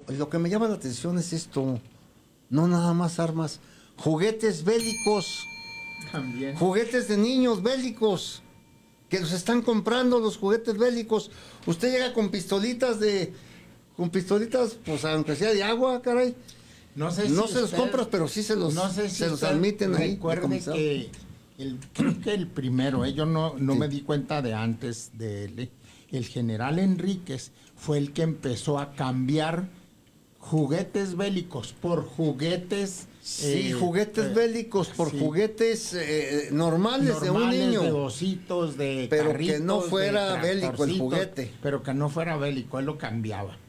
lo que me llama la atención es esto, no nada más armas, juguetes bélicos, También. juguetes de niños bélicos, que los están comprando los juguetes bélicos. Usted llega con pistolitas, pues aunque sea de agua, caray. No sé No si se los usted- compras, pero sí se los, no sé si se los usted admiten ahí. recuerde que creo que el primero, yo no Sí. me di cuenta de antes de él, el general Enríquez fue el que empezó a cambiar juguetes bélicos por juguetes. Sí, juguetes bélicos por sí. juguetes normales de un niño. de ositos, de Pero que carritos, no fuera de bélico el tractorcitos, juguete. Pero que no fuera bélico, él lo cambiaba.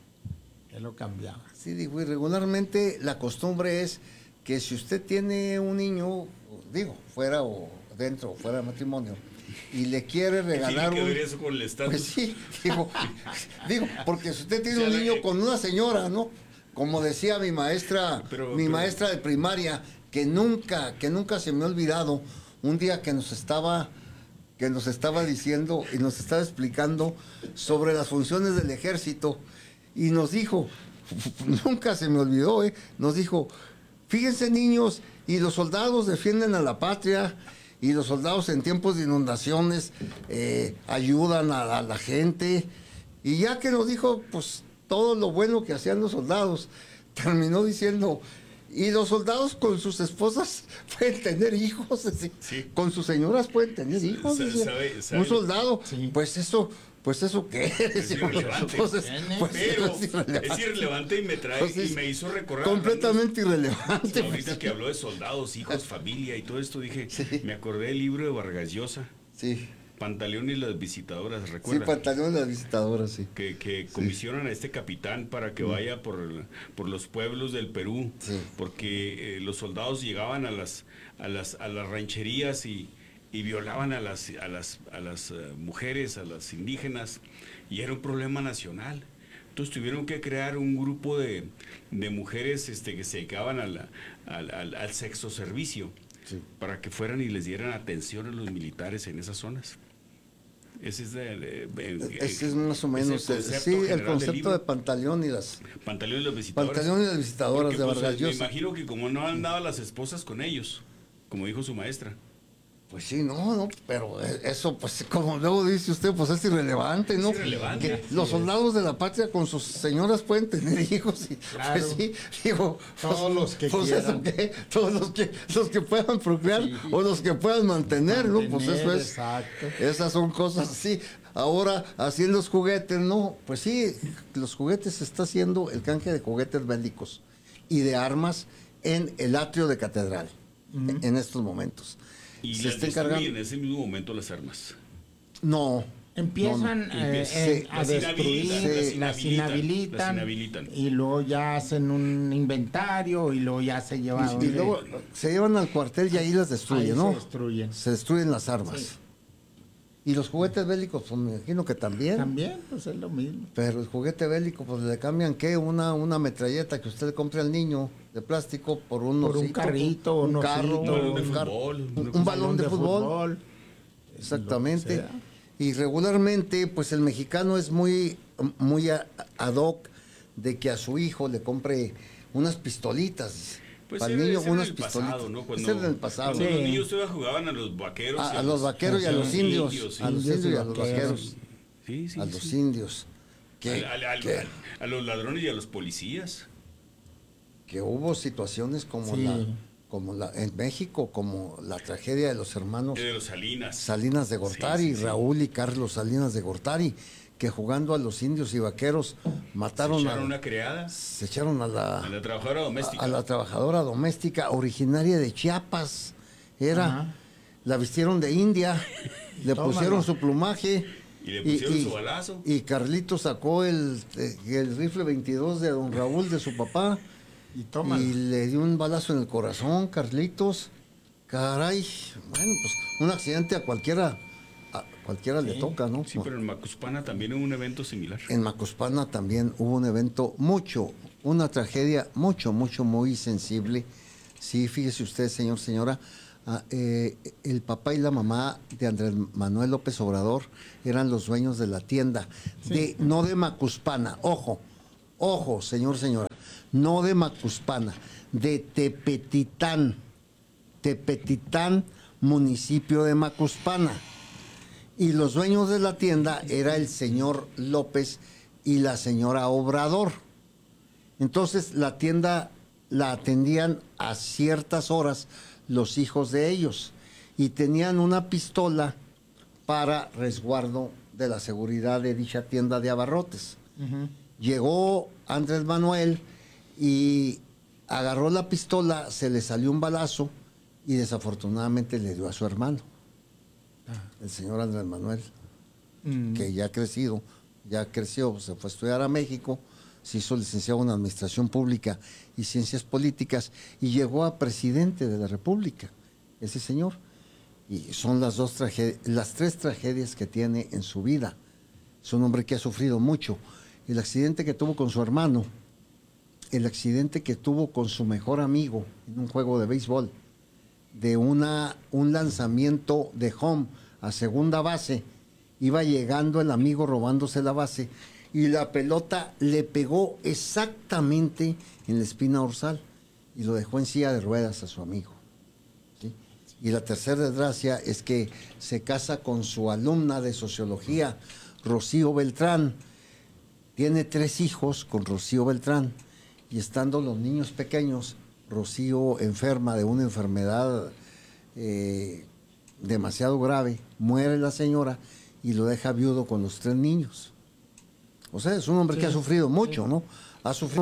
Sí, digo, y regularmente la costumbre es que si usted tiene un niño, digo, fuera o dentro o fuera de matrimonio, y le quiere regalar tiene que ver eso con el estatus. Pues sí, digo, porque si usted tiene O sea, un niño con una señora, ¿no? Como decía mi maestra, maestra de primaria, que nunca se me ha olvidado, un día que nos estaba diciendo y nos estaba explicando sobre las funciones del ejército, y nos dijo, nunca se me olvidó, nos dijo, fíjense niños, y los soldados defienden a la patria, y los soldados en tiempos de inundaciones ayudan a la gente, y ya que nos dijo, pues todo lo bueno que hacían los soldados, terminó diciendo, y los soldados con sus esposas pueden tener hijos, sí. Con sus señoras pueden tener hijos, ¿Sabe? un soldado, Sí. pues eso qué Es irrelevante. Es irrelevante y me trae pues y me hizo recordar completamente irrelevante. Ahorita que habló de soldados, hijos, familia y todo esto, dije, Sí. me acordé del libro de Vargas Llosa, Sí, Pantaleón y las visitadoras, sí, ¿recuerda? pantalones de las visitadoras, sí. Que comisionan a este capitán para que vaya por los pueblos del Perú, Sí. porque los soldados llegaban a las rancherías y violaban a las mujeres, a las indígenas, y era un problema nacional. Entonces tuvieron que crear un grupo de mujeres que se dedicaban al sexo servicio, Sí. para que fueran y les dieran atención a los militares en esas zonas. Ese Es más o menos sí, el concepto de Pantaleón y las Pantaleón y las visitadoras. Pantaleón y las visitadoras Porque, de pues, Vargas me Llosa. imagino que como no han dado las esposas con ellos, como dijo su maestra. Pues sí, no, pero eso, pues como luego dice usted, pues es irrelevante, ¿no? Es irrelevante. Que los soldados de la patria con sus señoras pueden tener hijos y Claro. pues sí, digo, Todos los que pues quieran. eso qué, todos los que puedan procrear Sí. o los que puedan mantener, ¿no? Pues Mantener, eso es, exacto. esas son cosas así. Ahora, haciendo los juguetes, no, pues sí, los juguetes se está haciendo el canje de juguetes bélicos y de armas en el atrio de catedral, en estos momentos. Y Se las está destruyen encargando. en ese mismo momento las armas. No. Empiezan no. a Las destruir, inhabilitan, las inhabilitan y y luego ya hacen un inventario y luego ya se llevan. Y luego se llevan al cuartel y ahí las destruyen, Ahí ¿no? se destruyen. Se destruyen las armas. Sí. Y los juguetes bélicos, pues me imagino que también. También, pues es lo mismo. Pero el juguete bélico, pues le cambian, ¿qué? Una metralleta que usted le compre al niño de plástico por un Por un osito, carrito, un un carro, osito, un balón de un carro, fútbol, un balón de fútbol. Exactamente. Lo que sea. Y regularmente, pues el mexicano es muy ad hoc de que a su hijo le compre unas pistolitas. Pues para el ese niño era unas el pistolitas. pasado, ¿no? Ese era el pasado. Cuando los Sí. niños todavía jugaban a los vaqueros. A los vaqueros y a los indios. sí. A los indios y a los vaqueros. Sí, sí, A los sí. indios. A los ladrones y a los policías. Que hubo situaciones Sí. en México, como la tragedia de los hermanos De los Salinas. Salinas de Gortari, Sí, sí. Raúl y Carlos Salinas de Gortari, que jugando a los indios y vaqueros mataron Se echaron una criada se echaron a la trabajadora doméstica. a la trabajadora doméstica originaria de Chiapas. Ajá. La vistieron de india, le Tómala. pusieron su plumaje. Y le pusieron su balazo. Y Carlitos sacó el rifle 22 de don Raúl, de su papá, Y toma. y le dio un balazo en el corazón, Carlitos. Caray, bueno, pues un accidente a cualquiera le toca, ¿no? Sí, pero en Macuspana también hubo un evento similar. En Macuspana también hubo un evento una tragedia muy sensible. Sí, fíjese usted, señora, el papá y la mamá de Andrés Manuel López Obrador eran los dueños de la tienda, no de Macuspana, ojo, señora, no de Macuspana, de Tepetitán, municipio de Macuspana. Y los dueños de la tienda era el señor López y la señora Obrador. Entonces la tienda la atendían a ciertas horas los hijos de ellos y tenían una pistola para resguardo de la seguridad de dicha tienda de abarrotes. Llegó Andrés Manuel y agarró la pistola, se le salió un balazo y desafortunadamente le dio a su hermano, el señor Andrés Manuel, que ya creció, se fue a estudiar a México, se hizo licenciado en Administración Pública y Ciencias Políticas y llegó a presidente de la República, ese señor. Y son las tres tragedias que tiene en su vida. Es un hombre que ha sufrido mucho. El accidente que tuvo con su hermano, el accidente que tuvo con su mejor amigo en un juego de béisbol, de un lanzamiento de home a segunda base, iba llegando el amigo robándose la base y la pelota le pegó exactamente en la espina dorsal y lo dejó en silla de ruedas a su amigo. ¿Sí? Y la tercera desgracia es que se casa con su alumna de sociología, Rocío Beltrán. Tiene 3 hijos con Rocío Beltrán y estando los niños pequeños, Rocío enferma de una enfermedad demasiado grave, muere la señora y lo deja viudo con los 3 niños. O sea, es un hombre que ha sufrido mucho, ¿no? Ha sufrido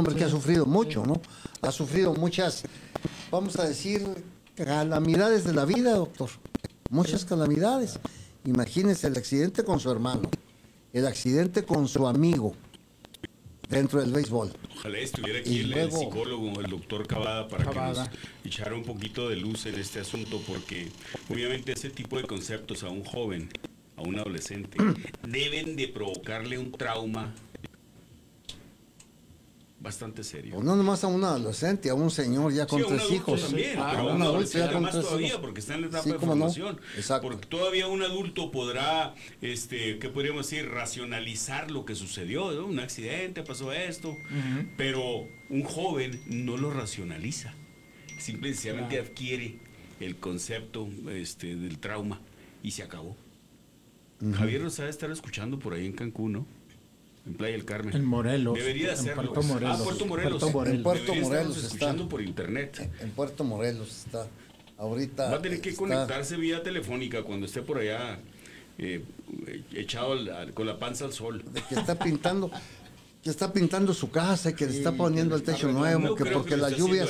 muchas, vamos a decir, calamidades de la vida, doctor. Muchas calamidades. Imagínense el accidente con su hermano, el accidente con su amigo dentro del béisbol. Ojalá estuviera aquí el psicólogo, el doctor Cavada, para que nos echara un poquito de luz en este asunto, porque obviamente ese tipo de conceptos a un joven, a un adolescente, deben de provocarle un trauma bastante serio. Pues no nomás a un adolescente, a un señor ya con 3 hijos. También, pero a un adulto ya con 3 hijos. Porque está en la etapa de formación. No. Exacto. Porque todavía un adulto podrá, ¿qué podríamos decir? Racionalizar lo que sucedió, ¿no? Un accidente, pasó esto. Pero un joven no lo racionaliza. Simplemente adquiere el concepto del trauma y se acabó. Javier nos sabe estar escuchando por ahí en Cancún, ¿no? En Playa del Carmen. En Morelos. Debería hacerlo. Puerto Morelos. Puerto Morelos. En Puerto Morelos escuchando está. por internet. En Puerto Morelos está. Ahorita. Va a tener que conectarse vía telefónica cuando esté por allá echado con la panza al sol. De que está pintando su casa, que le está poniendo el techo nuevo, que porque las lluvias.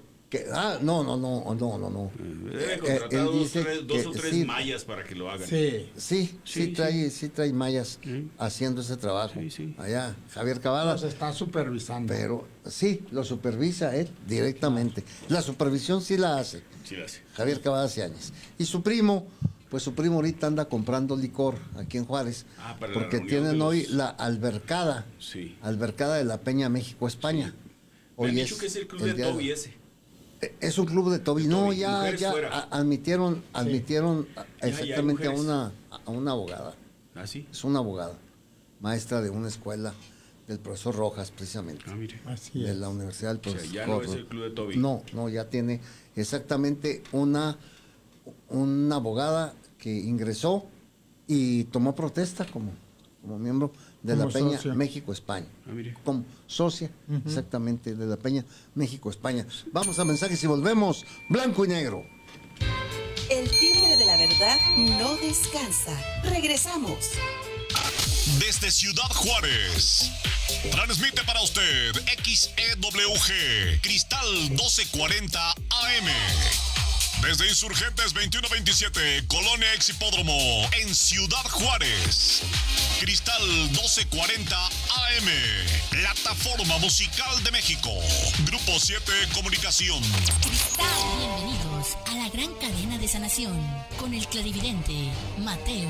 No. Debe contratar dos o tres mayas para que lo hagan. Sí, trae mayas haciendo ese trabajo. Sí. Allá, Javier Cavada. Los está supervisando. Pero sí, lo supervisa él directamente. La supervisión sí la hace. Javier Cavada Ciáñez. Y su primo ahorita anda comprando licor aquí en Juárez. Porque tienen hoy la albercada. Sí. Albercada de la Peña México España. Me han dicho que es el club de Toby ese. Es un club de Toby. No, ya admitieron exactamente a una abogada. ¿Ah, sí? Es una abogada, maestra de una escuela del profesor Rojas, precisamente. Ah, mire. Así de es. la Universidad del Profesor. O sea, ya no es el club de Toby. No, ya tiene exactamente una abogada que ingresó y tomó protesta como miembro de la Peña socia. México-España. Ah, mire. Como socia, exactamente, de la Peña México-España. Vamos a mensajes y volvemos. Blanco y negro. El tigre de la verdad no descansa. Regresamos. Desde Ciudad Juárez, transmite para usted XEWG, Cristal 1240 AM. Desde Insurgentes 2127, Colonia Ex Hipódromo, en Ciudad Juárez. Cristal 1240 AM, Plataforma Musical de México. Grupo 7 Comunicación. Bienvenidos a la gran cadena de sanación con el clarividente Mateo.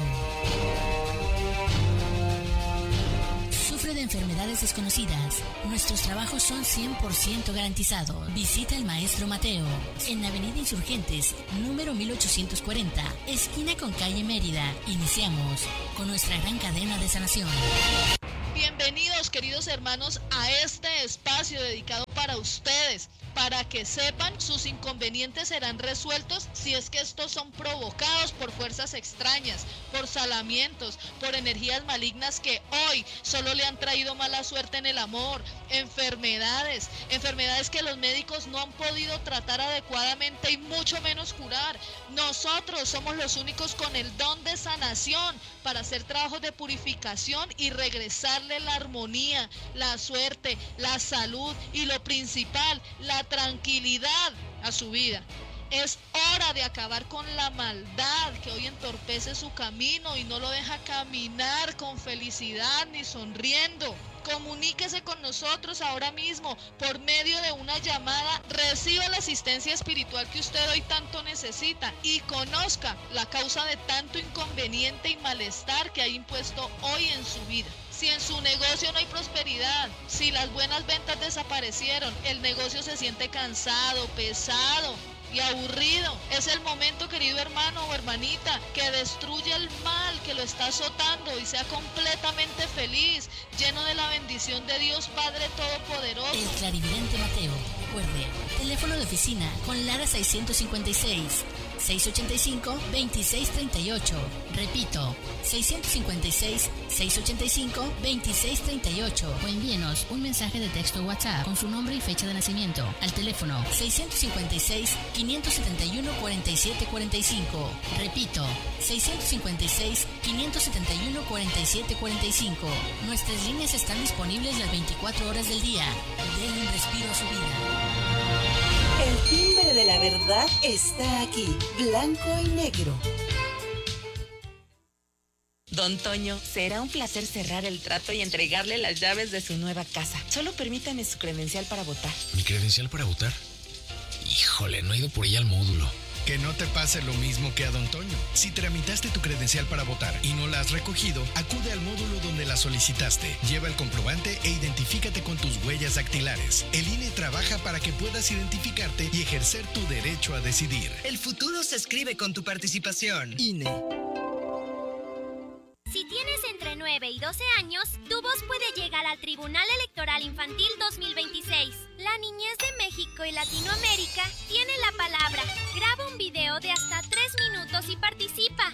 Sufre de enfermedades desconocidas. Nuestros trabajos son 100% garantizados. Visita el maestro Mateo en la avenida Insurgentes, número 1840, esquina con calle Mérida. Iniciamos con nuestra gran cadena de sanación. Bienvenidos, queridos hermanos, a este espacio dedicado para para ustedes, para que sepan sus inconvenientes serán resueltos si es que estos son provocados por fuerzas extrañas, por salamientos, por energías malignas que hoy solo le han traído mala suerte en el amor, enfermedades que los médicos no han podido tratar adecuadamente y mucho menos curar. Nosotros somos los únicos con el don de sanación para hacer trabajos de purificación y regresarle la armonía, la suerte, la salud y lo principal, la tranquilidad a su vida. Es hora de acabar con la maldad que hoy entorpece su camino y no lo deja caminar con felicidad ni sonriendo. Comuníquese con nosotros ahora mismo por medio de una llamada, reciba la asistencia espiritual que usted hoy tanto necesita y conozca la causa de tanto inconveniente y malestar que ha impuesto hoy en su vida. Si en su negocio no hay prosperidad, si las buenas ventas desaparecieron, el negocio se siente cansado, pesado y aburrido, es el momento, querido hermano o hermanita, que destruya el mal que lo está azotando y sea completamente feliz, lleno de la bendición de Dios Padre Todopoderoso. El clarividente Mateo. Recuerde, teléfono de oficina con Lara 656-685-2638. Repito, 656-685-2638. O envíenos un mensaje de texto WhatsApp con su nombre y fecha de nacimiento al teléfono 656-571-4745. Repito, 656-571-4745. Nuestras líneas están disponibles las 24 horas del día. Denle un respiro a su vida. El timbre de la verdad está aquí, blanco y negro. Don Toño, será un placer cerrar el trato y entregarle las llaves de su nueva casa. Solo permítame su credencial para votar. ¿Mi credencial para votar? Híjole, no he ido por ella al módulo. Que no te pase lo mismo que a Don Toño. Si tramitaste tu credencial para votar y no la has recogido, acude al módulo donde la solicitaste. Lleva el comprobante e identifícate con tus huellas dactilares. El INE trabaja para que puedas identificarte y ejercer tu derecho a decidir. El futuro se escribe con tu participación. INE. Si tienes entre 9 y 12 años, tu voz puede llegar al Tribunal Electoral Infantil 2026. La niñez de México y Latinoamérica tiene la palabra. Graba un video de hasta 3 minutos y participa.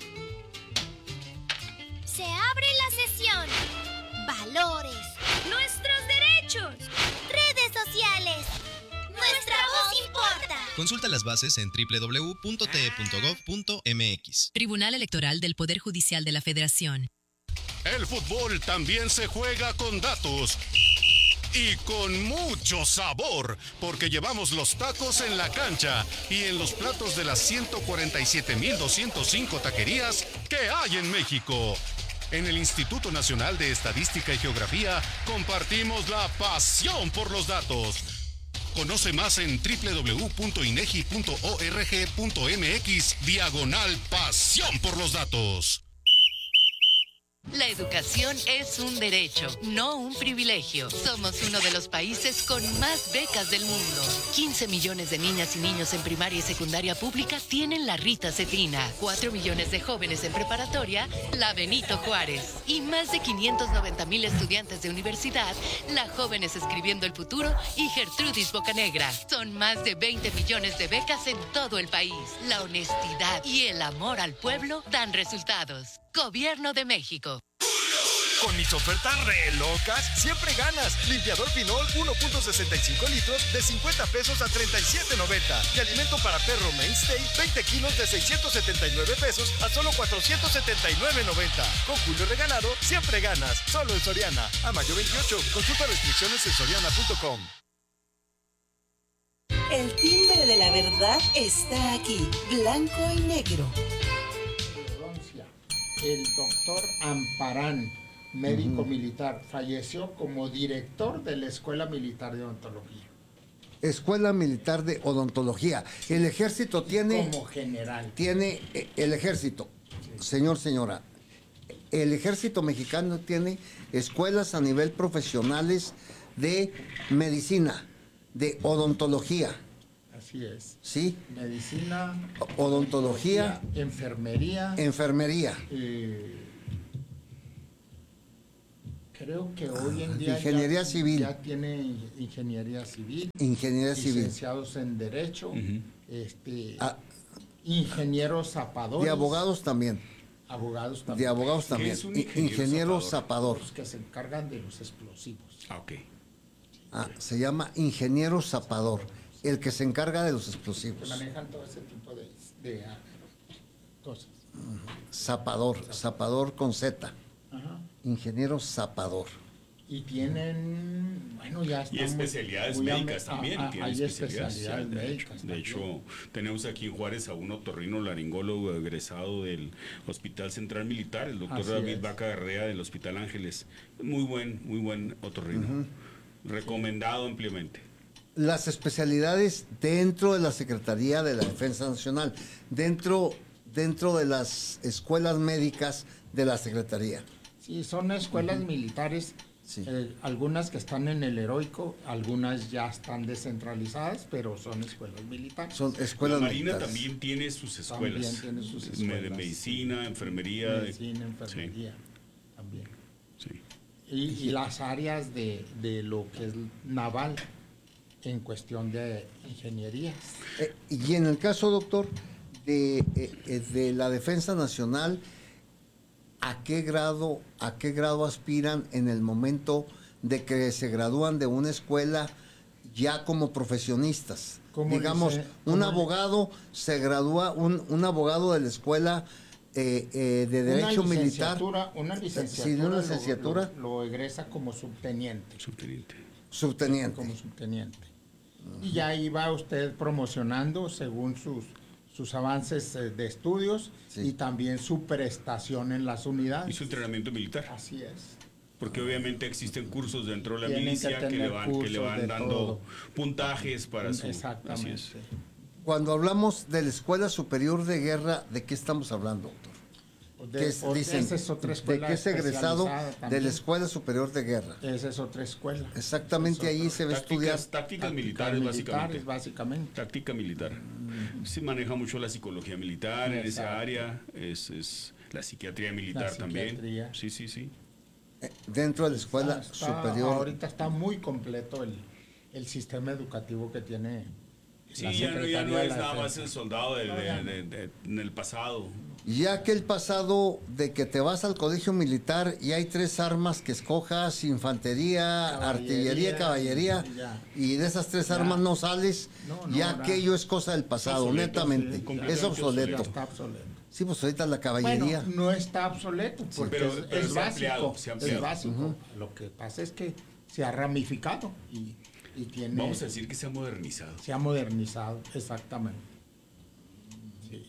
Se abre la sesión. Valores. Nuestros derechos. Redes sociales. Nuestra voz importa. Consulta las bases en www.te.gov.mx. Tribunal Electoral del Poder Judicial de la Federación. El fútbol también se juega con datos. Y con mucho sabor, porque llevamos los tacos en la cancha y en los platos de las 147,205 taquerías que hay en México. En el Instituto Nacional de Estadística y Geografía compartimos la pasión por los datos. Conoce más en www.inegi.org.mx/pasión por los datos. La educación es un derecho, no un privilegio. Somos uno de los países con más becas del mundo. 15 millones de niñas y niños en primaria y secundaria pública tienen la Rita Cetina. 4 millones de jóvenes en preparatoria, la Benito Juárez. Y más de 590,000 estudiantes de universidad, la Jóvenes Escribiendo el Futuro y Gertrudis Bocanegra. Son más de 20 millones de becas en todo el país. La honestidad y el amor al pueblo dan resultados. Gobierno de México. Con mis ofertas re locas, siempre ganas. Limpiador Pinol 1.65 litros de 50 pesos a 37.90. Y alimento para perro Mainstay 20 kilos de 679 pesos a solo 479.90. Con Julio Regalado, siempre ganas. Solo en Soriana. A mayo 28. Consulta restricciones en soriana.com. El timbre de la verdad está aquí, blanco y negro. El doctor Amparán, médico militar, falleció como director de la Escuela Militar de Odontología. Escuela Militar de Odontología. El ejército tiene... Como general. Tiene el ejército, sí. Señora, el ejército mexicano tiene escuelas a nivel profesionales de medicina, de odontología. Así es. Sí. Medicina, odontología, enfermería. Enfermería. Creo que hoy en día Ingeniería civil. Ya tiene ingeniería civil. Ingeniería civil. Licenciados en Derecho. Ingenieros zapadores. De abogados también. Abogados también. De abogados también. ¿Qué es un ingeniero zapador? Los que se encargan de los explosivos. Ok. Se llama ingeniero zapador, el que se encarga de los explosivos. Que manejan todo ese tipo de cosas. Zapador con Z. Ajá. Ingeniero zapador. Y tienen, bueno, ya y especialidades médicas también. Hay especialidades médicas. De hecho, tenemos aquí en Juárez a un otorrinolaringólogo egresado del Hospital Central Militar, el doctor David Vaca Garrea del Hospital Ángeles. Muy buen otorrino. Recomendado ampliamente. Las especialidades dentro de la Secretaría de la Defensa Nacional, dentro de las escuelas médicas de la Secretaría. Sí, son escuelas militares. Sí. Algunas que están en el Heroico, algunas ya están descentralizadas, pero son escuelas militares. Son escuelas militares. La Marina militares. también tiene sus escuelas. De medicina, enfermería. Enfermería, también. Sí. Y las áreas de lo que es naval en cuestión de ingeniería. Y en el caso, doctor, de la Defensa Nacional, ¿a qué grado aspiran en el momento de que se gradúan de una escuela ya como profesionistas? Digamos, un abogado se gradúa, un abogado de la escuela de Derecho Militar. Una licenciatura. Sí, una licenciatura. Lo egresa como subteniente. Subteniente. Como subteniente. Y ya ahí va usted promocionando según sus avances de estudios y también su prestación en las unidades. Y su entrenamiento militar. Así es. Porque obviamente existen cursos dentro de la milicia que le van dando todo. Puntajes para su... Exactamente. Así es. Cuando hablamos de la Escuela Superior de Guerra, ¿de qué estamos hablando, doctor? Esa es otra escuela. ¿De qué es egresado de la Escuela Superior de Guerra? Esa es otra escuela. Exactamente, ahí se va a estudiar. Tácticas militares, básicamente. Táctica militar. Se maneja mucho la psicología militar en esa área, es la psiquiatría militar también. Sí. Dentro de la Escuela Superior. Ahorita está muy completo el sistema educativo que tiene. Sí, ya no es nada más el soldado en el pasado. Ya que el pasado de que te vas al colegio militar y hay 3 armas que escojas, infantería, artillería, caballería, y de esas 3 armas no sales, aquello es cosa del pasado, obsoleto, netamente, es obsoleto. Está obsoleto. Sí, pues ahorita la caballería. Bueno, no está obsoleto, porque pero es básico. Es básico. Lo que pasa es que se ha ramificado y tiene... Vamos a decir que se ha modernizado. Se ha modernizado, exactamente. Sí.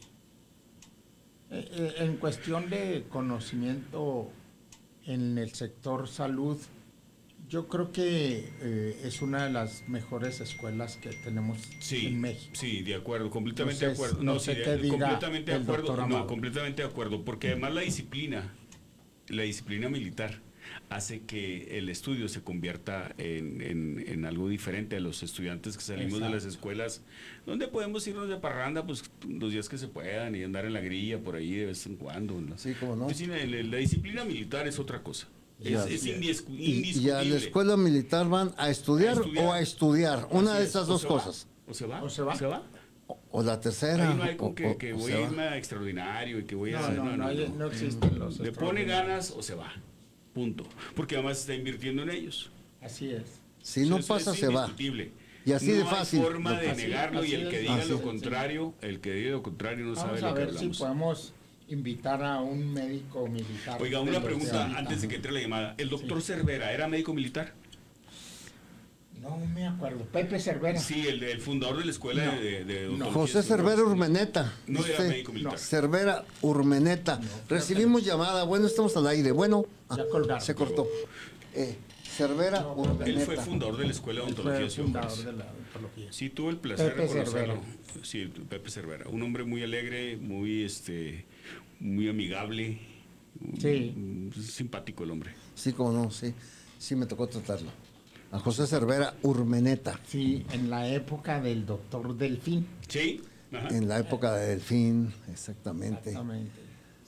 En cuestión de conocimiento en el sector salud, yo creo que es una de las mejores escuelas que tenemos en México. Sí, de acuerdo, completamente Entonces, de acuerdo. No sé qué diga completamente de el acuerdo. doctor No, Amado. completamente de acuerdo, porque además la disciplina militar hace que el estudio se convierta en algo diferente a los estudiantes que salimos de las escuelas, donde podemos irnos de parranda pues los días que se puedan y andar en la grilla por ahí de vez en cuando, ¿no? Sí, cómo no. Pues, la disciplina militar es otra cosa. Es indiscutible. ¿Y a la escuela militar van a estudiar o a estudiar? Una de esas dos cosas. ¿O se va? ¿O se va? O la tercera. Ahí no hay como que voy a irme a extraordinario y que voy a hacer. No existen los. Le pone ganas o se va. Punto. Porque además está invirtiendo en ellos. Así es. Si no pasa, se va. Y así de fácil. No hay forma de negarlo y el que diga lo contrario, no sabe lo que hablamos. Vamos a ver si podemos invitar a un médico militar. Oiga, una pregunta antes de que entre la llamada. ¿El doctor Cervera era médico militar? No me acuerdo. Pepe Cervera. Sí, el fundador de la escuela de José Cervera Urmeneta. No era médico militar. Cervera Urmeneta. Recibimos llamada. Bueno, estamos al aire. Bueno, ya colgaron. Se cortó. Cervera Urmeneta. Él fue fundador de la escuela de odontología. Sí, tuve el placer de conocerlo. Sí, Pepe Cervera. Un hombre muy alegre, muy amigable. Sí. Simpático el hombre. Sí, como no, sí. Sí, me tocó tratarlo. A José Cervera Urmeneta. Sí, en la época del doctor Delfín. Sí. Ajá. En la época de Delfín, exactamente. Sí.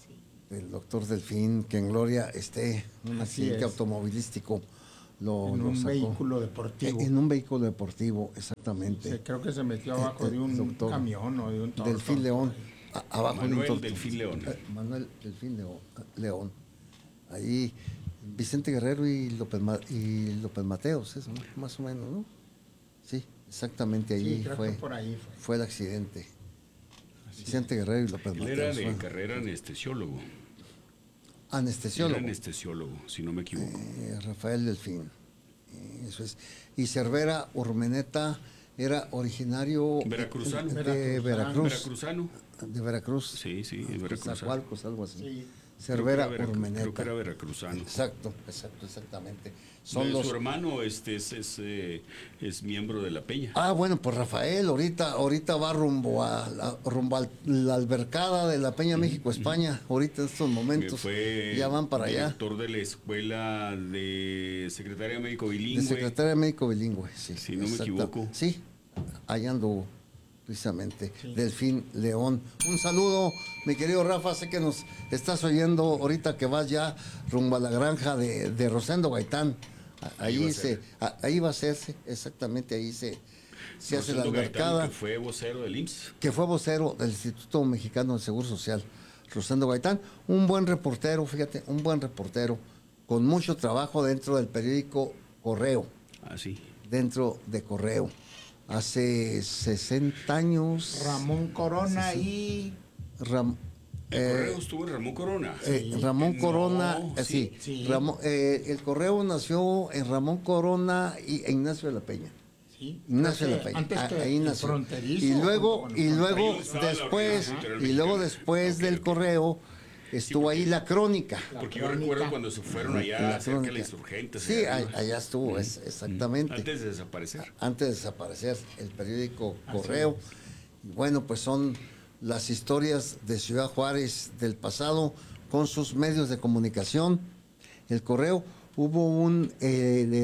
del doctor Delfín, que en gloria esté, un accidente automovilístico. En un vehículo deportivo. En un vehículo deportivo, exactamente. Creo que se metió abajo de un camión o de un torto. Delfín León. Abajo Manuel de un torto. Delfín León. Manuel Delfín León. Ahí, Vicente Guerrero y López Mateos, eso, más o menos, ¿no? Sí, exactamente ahí, creo fue, que por ahí fue el accidente. Vicente Guerrero y López Mateos. Él era de carrera anestesiólogo. Anestesiólogo. Era anestesiólogo, si no me equivoco. Rafael Delfín. Eso es. Y Cervera Urmeneta era originario veracruzano. De Veracruz. Veracruzano. De Veracruz. Sí, veracruzano. Zacualcos, algo así. Sí. Cervera Urmeneta. Creo que era veracruzano. Exactamente. Su hermano es miembro de la Peña. Bueno, pues Rafael ahorita va rumbo a la albercada de la Peña México España, ahorita en estos momentos. Ya van para allá. Director de la escuela de secretaria médico bilingüe. De secretaria médico bilingüe, sí. Si no me equivoco. Sí, allá anduvo. Precisamente, Delfín León. Un saludo, mi querido Rafa, sé que nos estás oyendo ahorita que vas ya rumbo a la granja de Rosendo Gaitán. Ahí va a hacerse, exactamente, ahí se hace la albercada. Gaitán, que fue vocero del IMSS. Que fue vocero del Instituto Mexicano del Seguro Social. Rosendo Gaitán, un buen reportero, fíjate, con mucho trabajo dentro del periódico Correo. Sí. Dentro de Correo. Hace 60 años. Ramón Corona y... Correo estuvo en Ramón Corona. Ramón Corona, sí. El Correo nació en Ramón Corona e Ignacio de la Peña. Sí. Ignacio de la Peña. Antes que ahí nació. Fronterizo. Y luego después del Correo estuvo ahí la Crónica. Porque yo recuerdo cuando se fueron allá cerca de la Insurgente. Sí, allá estuvo, exactamente. Antes de desaparecer. Antes de desaparecer el periódico Correo. Bueno, pues son las historias de Ciudad Juárez del pasado con sus medios de comunicación. El Correo, hubo el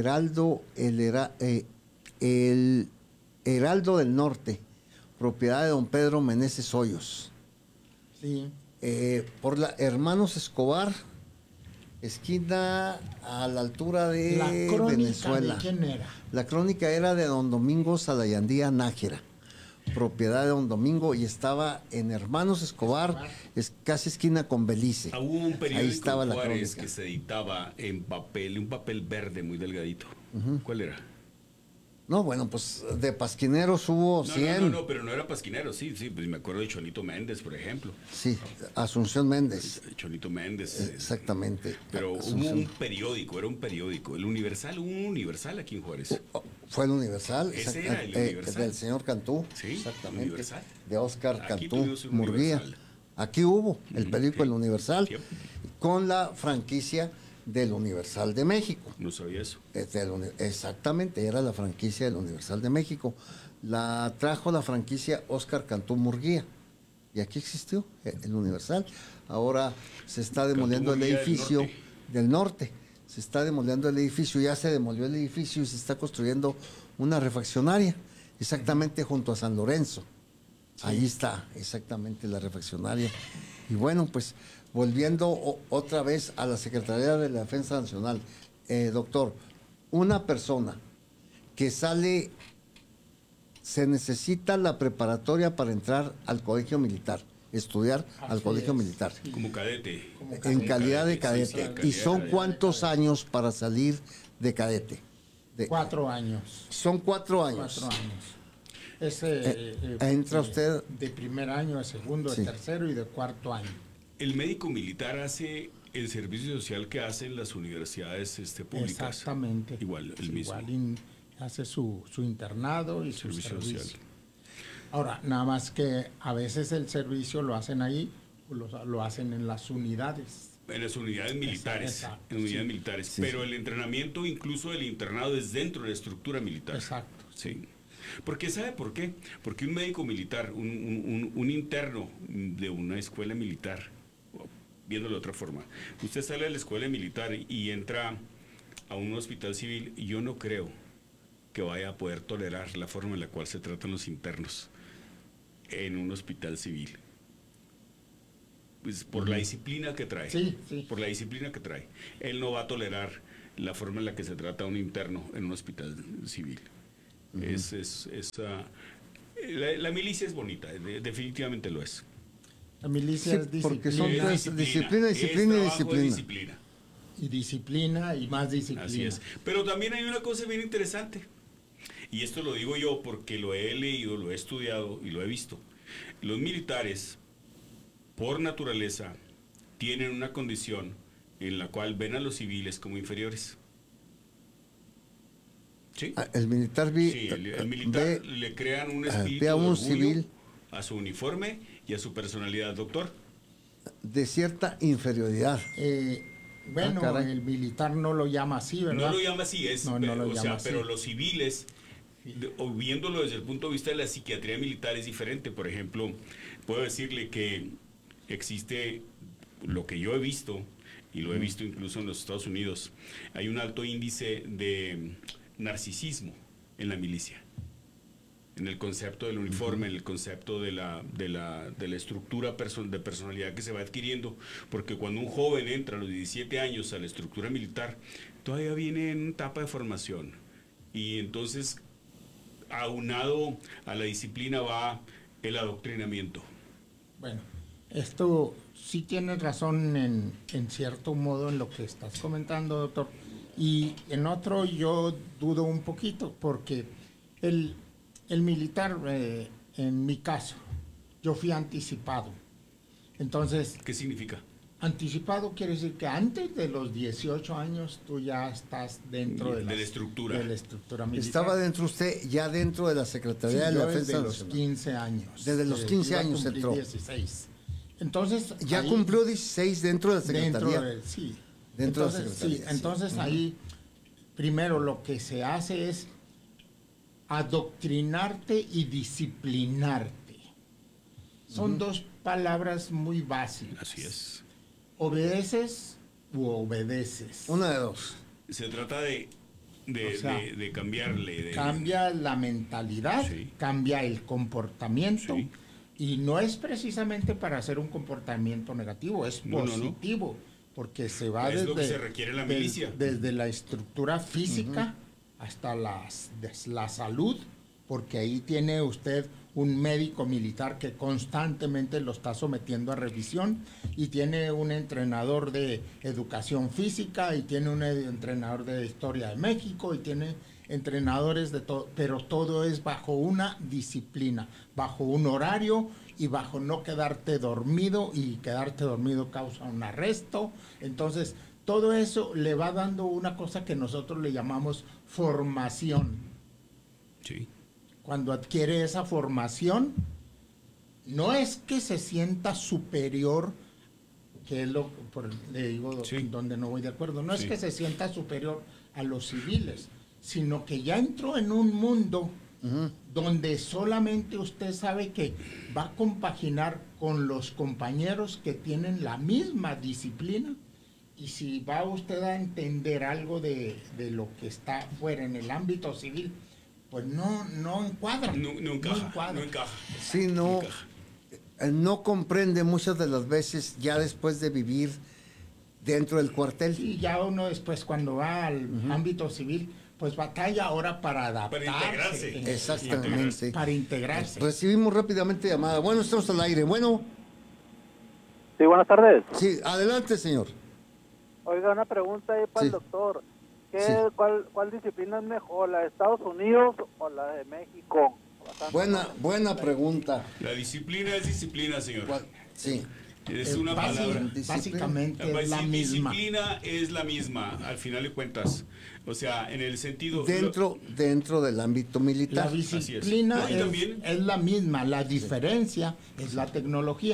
Heraldo del Norte, propiedad de don Pedro Meneses Hoyos. Sí. Por la Hermanos Escobar, esquina a la altura de Venezuela. ¿De quién era? La Crónica era de don Domingo Salayandía Nájera, propiedad de don Domingo, y estaba en Hermanos Escobar, es casi esquina con Belice. Hubo un periódico ahí estaba en la Juárez Crónica. que se editaba en papel, un papel verde muy delgadito. ¿Cuál era? No, bueno, pues de pasquineros hubo 100. No, pero no era pasquinero, sí, pues me acuerdo de Cholito Méndez, por ejemplo. Sí, Asunción Méndez. Cholito Méndez. Exactamente. Pero hubo un periódico, el Universal, hubo un Universal aquí en Juárez. Fue el Universal. Ese era el Universal. Del señor Cantú. Sí, exactamente. Universal. De Óscar Aquí Cantú tuvimos un Murguía. Universal. Aquí hubo el periódico El Universal con la franquicia del Universal de México. No sabía eso. Exactamente, era la franquicia del Universal de México. La trajo la franquicia Óscar Cantú Murguía. Y aquí existió el Universal. Ahora se está demoliendo el edificio del norte. Se está demoliendo el edificio, ya se demolió el edificio y se está construyendo una refaccionaria, exactamente junto a San Lorenzo. Sí. Ahí está, exactamente, la refaccionaria. Y bueno, pues volviendo otra vez a la Secretaría de la Defensa Nacional, doctor, una persona que sale, se necesita la preparatoria para entrar al colegio militar, estudiar al colegio militar. Sí. Como cadete. En calidad de cadete. ¿Y son cuántos años para salir de cadete? 4 años. Son 4 años. 4 años. Entra usted de primer año, de segundo, de tercero y de 4º año. El médico militar hace el servicio social que hacen las universidades públicas. Exactamente. Igual, el mismo. Igual hace su internado y su servicio social. Ahora, nada más que a veces el servicio lo hacen ahí, lo hacen en las unidades. En las unidades militares. Exacto, en unidades militares. Sí, pero el entrenamiento, incluso el internado, es dentro de la estructura militar. Exacto. Sí. Porque ¿sabe por qué? Porque un médico militar, un interno de una escuela militar, viéndolo de otra forma, usted sale de la escuela militar y entra a un hospital civil, y yo no creo que vaya a poder tolerar la forma en la cual se tratan los internos en un hospital civil. pues, por la disciplina que trae. Sí. Por la disciplina que trae. Él no va a tolerar la forma en la que se trata a un interno en un hospital civil. La milicia es bonita, definitivamente lo es. La milicia es disciplina. Porque son disciplina. Y disciplina y más disciplina. Así es. Pero también hay una cosa bien interesante. Y esto lo digo yo porque lo he leído, lo he estudiado y lo he visto. Los militares, por naturaleza, tienen una condición en la cual ven a los civiles como inferiores. ¿Sí? El militar el militar le crean un espíritu de orgullo civil a su uniforme y a su personalidad, doctor. De cierta inferioridad. El militar no lo llama así, ¿verdad? No lo llama así, pero los civiles, viéndolo desde el punto de vista de la psiquiatría militar, es diferente. Por ejemplo, puedo decirle que existe lo que yo he visto, y lo he visto incluso en los Estados Unidos, hay un alto índice de narcisismo en la milicia, en el concepto del uniforme, en el concepto de la estructura de personalidad que se va adquiriendo, porque cuando un joven entra a los 17 años a la estructura militar, todavía viene en etapa de formación, y entonces aunado a la disciplina va el adoctrinamiento. Bueno, esto sí tienes razón en cierto modo en lo que estás comentando, doctor. Y en otro yo dudo un poquito, porque el militar, en mi caso, yo fui anticipado. Entonces, ¿qué significa? Anticipado quiere decir que antes de los 18 años tú ya estás dentro de la estructura militar. Estaba ya dentro de la Secretaría de la Defensa Nacional. Desde los 15 años. Desde los 15 años entró. 16. Entonces, ya cumplió 16 dentro de la Secretaría. Dentro de la Secretaría. Entonces ahí, primero lo que se hace es adoctrinarte y disciplinarte. Son dos palabras muy básicas. Así es. ¿Obedeces u obedeces? Una de dos. Se trata de cambiarle. Cambia la mentalidad, cambia el comportamiento. Sí. Y no es precisamente para hacer un comportamiento negativo, es positivo. Porque se va es lo que se requiere en la milicia. Desde la estructura física hasta la salud, porque ahí tiene usted un médico militar que constantemente lo está sometiendo a revisión, y tiene un entrenador de educación física, y tiene un entrenador de historia de México, y tiene entrenadores de todo, pero todo es bajo una disciplina, bajo un horario y bajo no quedarte dormido, y quedarte dormido causa un arresto. Entonces, todo eso le va dando una cosa que nosotros le llamamos formación. Sí. Cuando adquiere esa formación, no es que se sienta superior, que es le digo donde no voy de acuerdo, no es que se sienta superior a los civiles, sino que ya entró en un mundo donde solamente usted sabe que va a compaginar con los compañeros que tienen la misma disciplina, y si va usted a entender algo de lo que está fuera en el ámbito civil, pues no encuadra. No encaja. Sí, no comprende muchas de las veces ya después de vivir dentro del cuartel. Y ya uno después, cuando va al ámbito civil, pues batalla ahora para adaptarse. Para integrarse. Exactamente. Para integrarse. Recibimos rápidamente llamada. Bueno, estamos al aire. Bueno. Sí, buenas tardes. Sí, adelante, señor. Oiga, una pregunta ahí para el doctor. ¿Cuál disciplina es mejor, la de Estados Unidos o la de México? Buena pregunta. La disciplina es disciplina, señor. Sí. Es una palabra. Básicamente es la misma. Disciplina es la misma, al final de cuentas. O sea, en el sentido... Dentro del ámbito militar. La disciplina es la misma, la diferencia es la tecnología.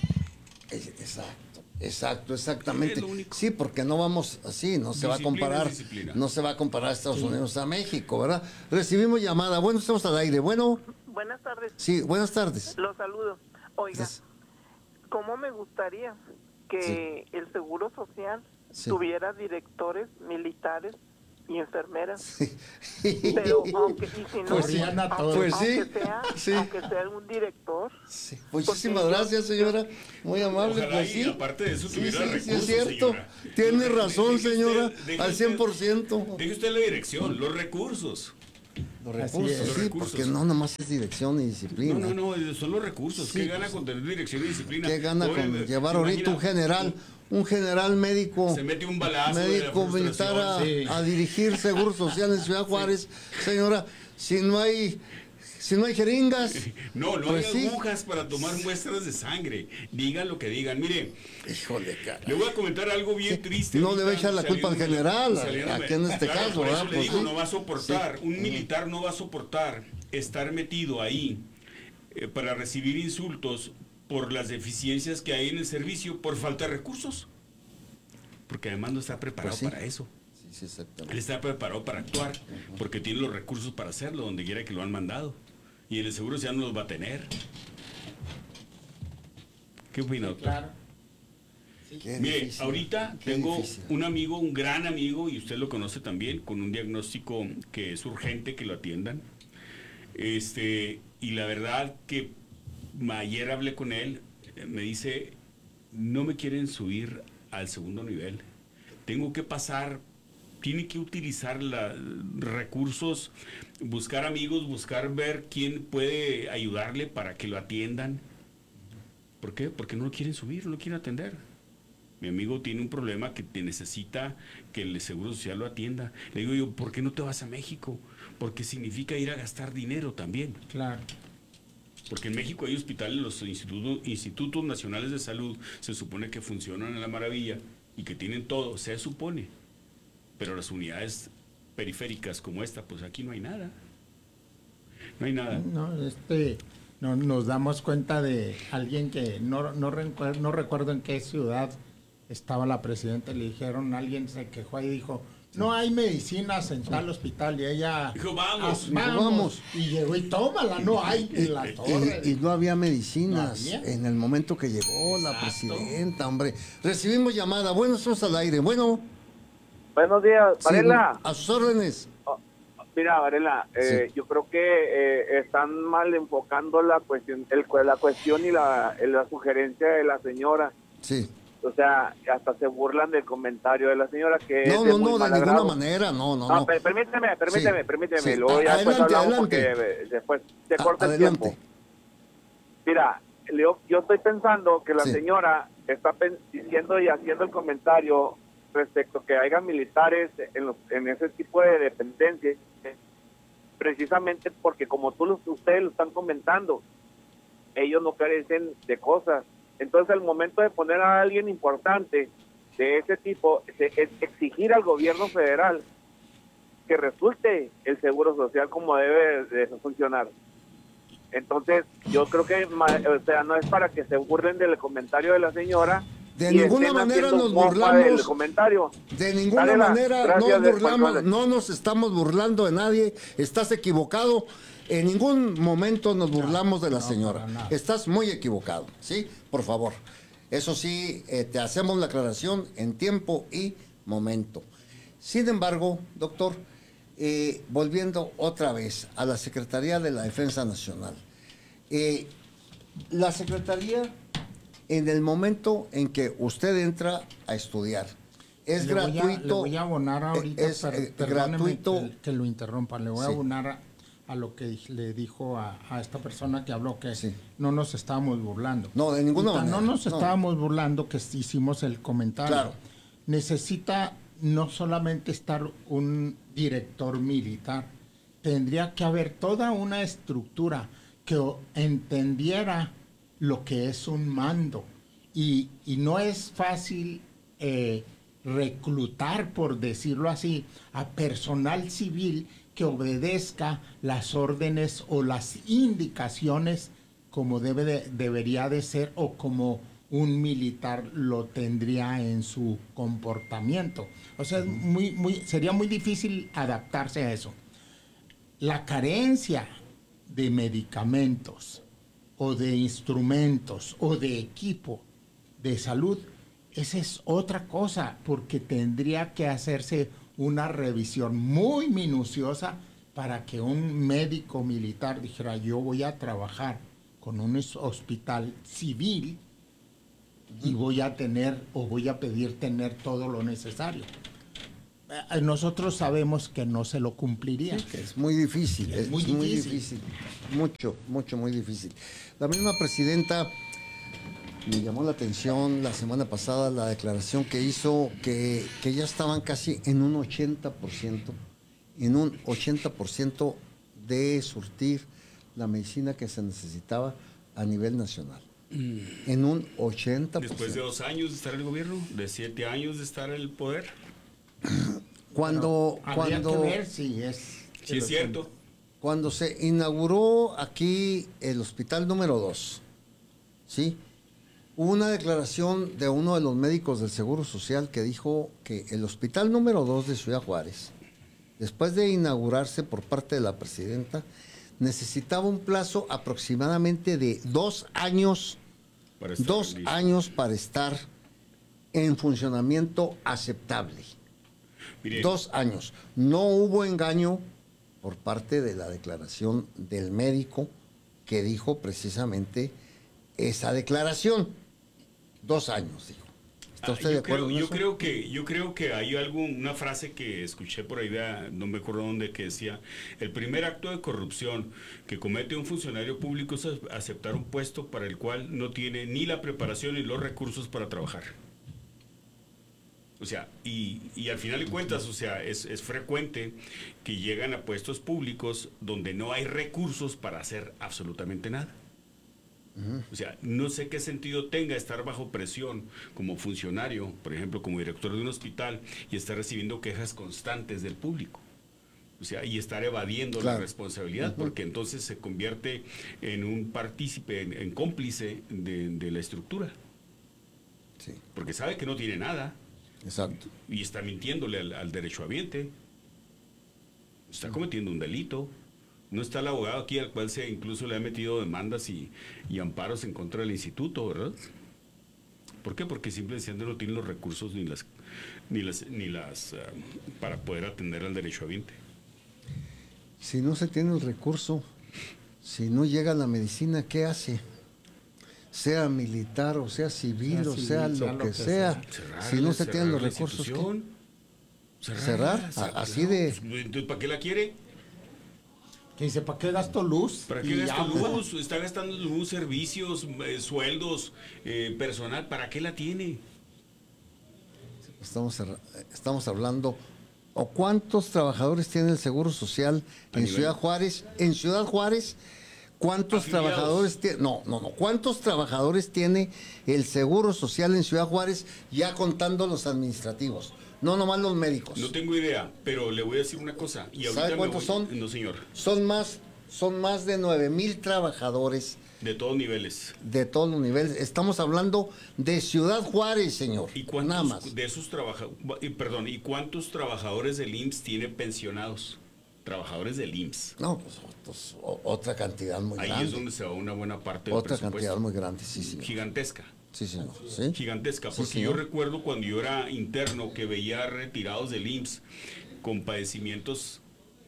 Exactamente. Sí, porque no vamos así, no se va a comparar Estados Unidos a México, ¿verdad? Recibimos llamada. Bueno, estamos al aire. Bueno. Buenas tardes. Sí, buenas tardes. Los saludo. Oiga, ¿cómo me gustaría que el Seguro Social tuviera directores militares y enfermeras. Sí. Pero aunque, y si no, Pues sí, pues sí. aunque sea un director. Sí. Muchísimas gracias, señora. Muy amable. Ojalá pues y sí. aparte de eso Sí, tuviera recursos, sí, es cierto. señora. Tiene razón, Deje señora, usted- al 100%. Deje usted la dirección, los recursos. Los recursos, sí, porque no nomás es dirección y disciplina. No, son los recursos. Sí, ¿Qué gana con tener dirección y disciplina? ¿Qué gana Pobre, con llevar ¿se ahorita imagina? un general médico? Se mete un balazo de la médico militar frustración. a dirigir Seguro Social en Ciudad Juárez. Señora, si no hay jeringas. No pues hay sí. agujas para tomar muestras de sangre. Digan lo que digan. Mire, híjole, cara. le voy a comentar algo bien triste. No ahorita, le va a echar la culpa al general, saliéndome. aquí en este Claro, caso, por eso ¿verdad? le Pues digo, sí. no va a soportar. Sí. Un militar no va a soportar estar metido ahí para recibir insultos por las deficiencias que hay en el servicio por falta de recursos. Porque además no está preparado Pues sí. para eso. Sí, exactamente. Él está preparado para actuar porque tiene los recursos para hacerlo donde quiera que lo han mandado. Y en el seguro ya no los va a tener. ¿Qué opina, doctor? Claro. Mire, difícil, ahorita qué tengo difícil. un amigo, un gran amigo, y usted lo conoce también, con un diagnóstico que es urgente que lo atiendan. Y la verdad que ayer hablé con él, me dice, no me quieren subir al segundo nivel. Tengo que pasar, tiene que utilizar recursos, buscar amigos, buscar ver quién puede ayudarle para que lo atiendan. ¿Por qué? Porque no lo quieren subir, no lo quieren atender. Mi amigo tiene un problema que necesita que el Seguro Social lo atienda. Le digo yo, ¿por qué no te vas a México? Porque significa ir a gastar dinero también. Claro. Porque en México hay hospitales, los institutos nacionales de salud se supone que funcionan a la maravilla y que tienen todo, se supone. Pero las unidades periféricas como esta, pues aquí no hay nada. No hay nada. No, nos damos cuenta de alguien que no recuerdo en qué ciudad estaba la presidenta, le dijeron, alguien se quejó y dijo, no hay medicinas en tal hospital, y ella dijo, vamos. Vamos. Y llegó y tómala, no hay en la torre. Y no había medicinas ¿No había? en el momento que llegó la presidenta, hombre. Recibimos llamada. Bueno, estamos al aire. Bueno. Buenos días, Sí, Varela. a sus órdenes. Mira, Varela, Sí. yo creo que están mal enfocando la cuestión y la sugerencia de la señora. Sí. O sea, hasta se burlan del comentario de la señora que No, es no, muy no, de mal ninguna agrado. manera, no. Permíteme. Sí. Luego ya después Adelante, hablamos adelante. porque después se corta el Adelante. tiempo. Mira, yo estoy pensando que la Sí. señora está diciendo y haciendo el comentario respecto que haya militares en ese tipo de dependencias, precisamente porque como ustedes lo están comentando, ellos no carecen de cosas. Entonces, al momento de poner a alguien importante de ese tipo, es exigir al gobierno federal que resulte el Seguro Social como debe de funcionar. Entonces, yo creo que no es para que se burlen del comentario de la señora. De y ninguna estén manera haciendo nos mofa burlamos. del comentario. De ninguna Varela, manera gracias, nos burlamos, Juan. no nos estamos burlando de nadie. Estás equivocado. En ningún momento nos burlamos de la señora. para nada. Estás muy equivocado, ¿sí? Por favor. Eso sí, te hacemos la aclaración en tiempo y momento. Sin embargo, doctor, volviendo otra vez a la Secretaría de la Defensa Nacional. La Secretaría, en el momento en que usted entra a estudiar, es gratuito. Le voy a abonar ahorita, es perdóneme gratuito. que lo interrumpa, le voy a Sí. abonar a lo que le dijo a esta persona que habló, que no nos estábamos burlando. No, de ninguna Ahorita manera. No nos No. estábamos burlando, que hicimos el comentario. Claro. Necesita no solamente estar un director militar, tendría que haber toda una estructura que entendiera lo que es un mando. Y no es fácil reclutar, por decirlo así, a personal civil que obedezca las órdenes o las indicaciones como debería de ser o como un militar lo tendría en su comportamiento. O sea, sería muy difícil adaptarse a eso. La carencia de medicamentos o de instrumentos o de equipo de salud, esa es otra cosa, porque tendría que hacerse una revisión muy minuciosa para que un médico militar dijera, yo voy a trabajar con un hospital civil y voy a tener o voy a pedir tener todo lo necesario. Nosotros sabemos que no se lo cumpliría. Sí, que es muy difícil. Es muy difícil. Muy difícil. La misma presidenta me llamó la atención la semana pasada la declaración que hizo que ya estaban casi en un 80% de surtir la medicina que se necesitaba a nivel nacional. En un 80%. Después de 2 años de estar en el gobierno, de 7 años de estar en el poder. Habría que ver si es cierto. Cuando se inauguró aquí el hospital número 2, ¿sí? Hubo una declaración de uno de los médicos del Seguro Social que dijo que el hospital número 2 de Ciudad Juárez, después de inaugurarse por parte de la presidenta, necesitaba un plazo aproximadamente de 2 años, para estar en funcionamiento aceptable. Mire. 2 años. No hubo engaño por parte de la declaración del médico que dijo precisamente esa declaración. 2 años, dijo. ¿Está usted de acuerdo con eso? Yo creo que hay una frase que escuché por ahí, no me acuerdo dónde, que decía: el primer acto de corrupción que comete un funcionario público es aceptar un puesto para el cual no tiene ni la preparación ni los recursos para trabajar. O sea, y al final de cuentas, o sea, es frecuente que llegan a puestos públicos donde no hay recursos para hacer absolutamente nada. O sea, no sé qué sentido tenga estar bajo presión como funcionario, por ejemplo, como director de un hospital, y estar recibiendo quejas constantes del público. O sea, y estar evadiendo la responsabilidad, porque entonces se convierte en un partícipe, en cómplice de la estructura. Sí. Porque sabe que no tiene nada. Exacto. Y está mintiéndole al derechohabiente. Está cometiendo un delito. No está el abogado aquí al cual se incluso le ha metido demandas y amparos en contra del instituto, ¿verdad? ¿Por qué? Porque simplemente no tiene los recursos ni las para poder atender al derechohabiente. Si no se tiene el recurso, si no llega la medicina, ¿qué hace? Sea militar o sea civil o sea lo que sea. Si no se tienen los recursos, ¿qué? ¿Cerrar? Así de... Entonces, ¿para qué la quiere? Que dice, ¿para qué gasto luz? ¿Para qué gasto luz? Está gastando luz, servicios, sueldos, personal. ¿Para qué la tiene? Estamos hablando... ¿O cuántos trabajadores tiene el Seguro Social en Ciudad Juárez? En Ciudad Juárez, ¿cuántos trabajadores tiene? No. ¿Cuántos trabajadores tiene el Seguro Social en Ciudad Juárez, ya contando los administrativos? No nomás los médicos. No tengo idea, pero le voy a decir una cosa. Y ¿sabe cuántos son? No, señor. Son más de 9,000 trabajadores. De todos niveles. De todos los niveles. Estamos hablando de Ciudad Juárez, señor. ¿Y cuántos nada más de esos ¿y cuántos trabajadores del IMSS tiene pensionados? Trabajadores del IMSS. No, pues otra cantidad muy grande. Ahí es donde se va una buena parte del presupuesto. Otra cantidad muy grande, sí. Gigantesca. Sí, señor. ¿Sí? Gigantesca, porque yo recuerdo cuando yo era interno que veía retirados del IMSS con padecimientos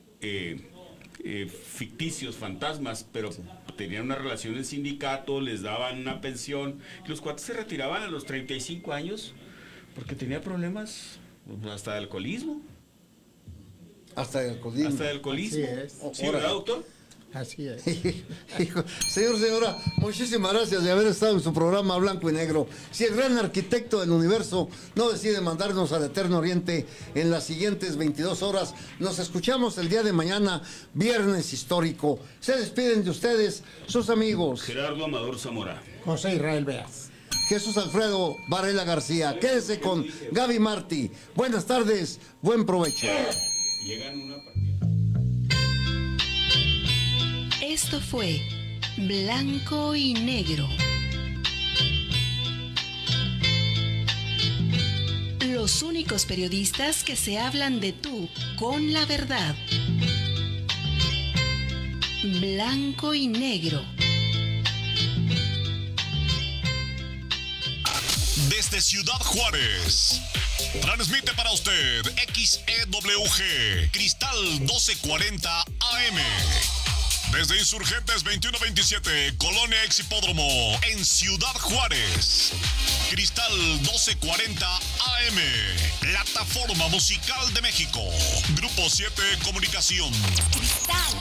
ficticios, fantasmas, pero tenían una relación en sindicato, les daban una pensión, y los cuates se retiraban a los 35 años porque tenía problemas hasta de alcoholismo. Hasta de alcoholismo. Así es. ¿Sí, verdad, doctor? Así es. Señora, muchísimas gracias de haber estado en su programa Blanco y Negro. Si el gran arquitecto del universo no decide mandarnos al Eterno Oriente en las siguientes 22 horas, nos escuchamos el día de mañana, viernes histórico. Se despiden de ustedes sus amigos Gerardo Amador Zamora, José Israel Beas, Jesús Alfredo Varela García. Quédese con Gaby Martí. Buenas tardes, buen provecho. Llegan una partida. Esto fue Blanco y Negro. Los únicos periodistas que se hablan de tú con la verdad. Blanco y Negro. Desde Ciudad Juárez, Transmite para usted XEWG, Cristal 1240 AM. Desde Insurgentes 2127, Colonia Exhipódromo, en Ciudad Juárez. Cristal 1240 AM, plataforma musical de México. Grupo 7 Comunicación. Cristal